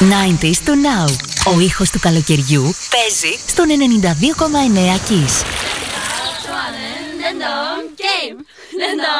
90s to now. Ο ήχος του καλοκαιριού παίζει στον 92,9 Kiss.